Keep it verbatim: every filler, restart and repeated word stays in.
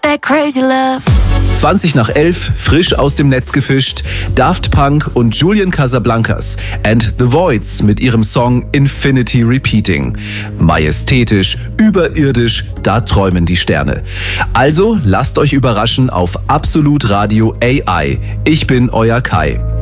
that crazy love. zwanzig nach elf, frisch aus dem Netz gefischt, Daft Punk und Julian Casablancas and The Voids mit ihrem Song Infinity Repeating. Majestätisch, überirdisch, da träumen die Sterne. Also lasst euch überraschen auf Absolut Radio A I. Ich bin euer Kai.